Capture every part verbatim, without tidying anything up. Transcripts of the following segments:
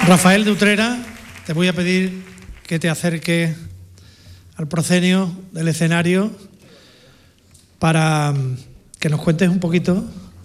Rafael de Utrera, te voy a pedir que te acerques al proscenio del escenario para que nos cuentes un poquito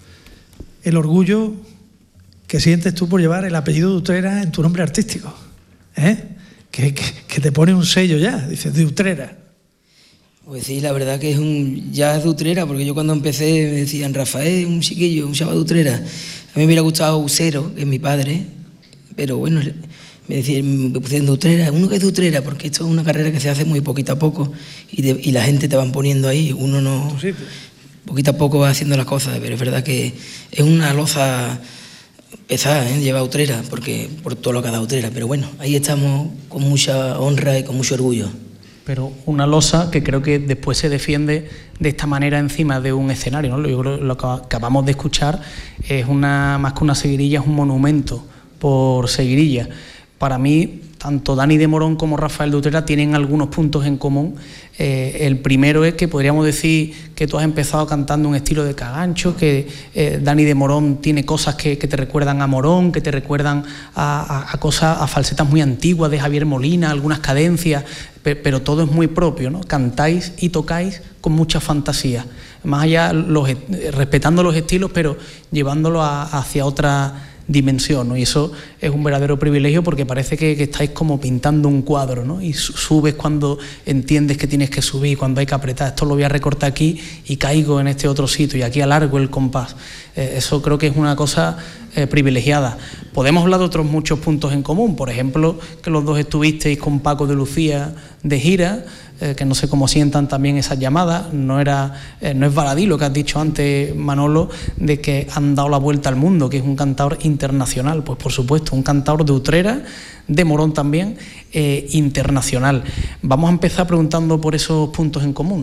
el orgullo que sientes tú por llevar el apellido de Utrera en tu nombre artístico, ¿eh? que, que, que te pone un sello ya, dices, de Utrera. Pues sí, la verdad que es un ya es de Utrera, porque yo cuando empecé me decían, Rafael, un chiquillo, un chaval de Utrera. A mí me hubiera gustado Usero, que es mi padre, pero bueno, me decían, me pusieron de Utrera, uno que es de Utrera, porque esto es una carrera que se hace muy poquito a poco y, de, y la gente te van poniendo ahí, uno no, sí, poquito a poco va haciendo las cosas, pero es verdad que es una loza pesada, ¿eh? Lleva Utrera, porque por todo lo que ha dado Utrera, pero bueno, ahí estamos con mucha honra y con mucho orgullo. Pero una losa que creo que después se defiende de esta manera encima de un escenario, ¿no? Yo creo que lo que acabamos de escuchar es una, más que una seguirilla, es un monumento por seguirilla. Para mí, tanto Dani de Morón como Rafael de Utrera tienen algunos puntos en común. Eh, el primero es que podríamos decir que tú has empezado cantando un estilo de cagancho, que eh, Dani de Morón tiene cosas que, que te recuerdan a Morón, que te recuerdan a, a, a cosas, a falsetas muy antiguas de Javier Molina, algunas cadencias, pero, pero todo es muy propio, ¿no? Cantáis y tocáis con mucha fantasía, más allá, los, respetando los estilos, pero llevándolo a, hacia otra dimensión, ¿no? Y eso es un verdadero privilegio, porque parece que, que estáis como pintando un cuadro, ¿no? Y subes cuando entiendes que tienes que subir, cuando hay que apretar, esto lo voy a recortar aquí y caigo en este otro sitio y aquí alargo el compás. Eh, eso creo que es una cosa eh, privilegiada. Podemos hablar de otros muchos puntos en común, por ejemplo, que los dos estuvisteis con Paco de Lucía de gira, Eh, que no sé cómo sientan también esas llamadas. No era eh, no es baladí lo que has dicho antes, Manolo, de que han dado la vuelta al mundo, que es un cantador internacional. Pues por supuesto, un cantador de Utrera, de Morón también, eh, internacional. Vamos a empezar preguntando por esos puntos en común.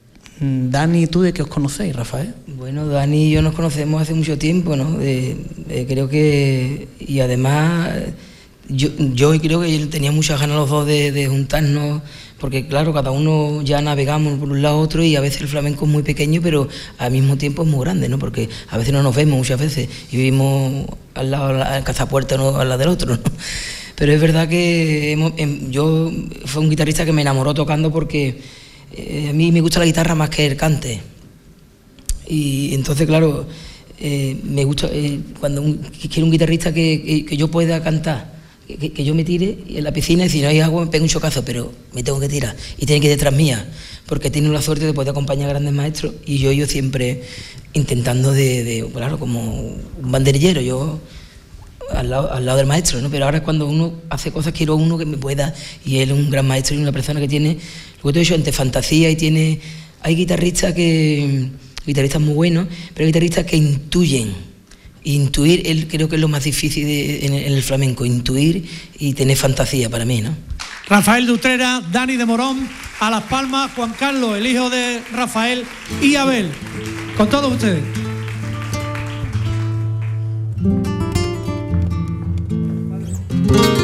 Dani, ¿tú de qué os conocéis, Rafael? Bueno, Dani y yo nos conocemos hace mucho tiempo, ¿no? De, de, creo que... Y además, yo, yo creo que tenía muchas ganas los dos de, de juntarnos, porque claro, cada uno ya navegamos por un lado a otro y a veces el flamenco es muy pequeño, pero al mismo tiempo es muy grande, ¿no? Porque a veces no nos vemos muchas veces y vivimos al lado, al cazapuerta, no al lado del otro, ¿no? Pero es verdad que hemos, yo fue un guitarrista que me enamoró tocando, porque eh, a mí me gusta la guitarra más que el cante. Y entonces, claro, eh, me gusta eh, cuando un, quiero un guitarrista que, que, que yo pueda cantar. Que, que yo me tire en la piscina y si no hay agua me pego un chocazo, pero me tengo que tirar y tiene que ir detrás mía, porque tengo la suerte de poder acompañar a grandes maestros y yo yo siempre intentando de, de claro, como un banderillero, yo al lado, al lado del maestro, ¿no? Pero ahora es cuando uno hace cosas, quiero a uno que me pueda, y él es un gran maestro y una persona que tiene, lo que te he dicho antes, fantasía, y tiene, hay guitarristas que, guitarristas muy buenos, pero hay guitarristas que intuyen. Intuir, él creo que es lo más difícil de, en, el, en el flamenco, intuir y tener fantasía para mí, ¿no? Rafael de Utrera, Dani de Morón, a Las Palmas, Juan Carlos, el hijo de Rafael, y Abel, con todos ustedes. Vale.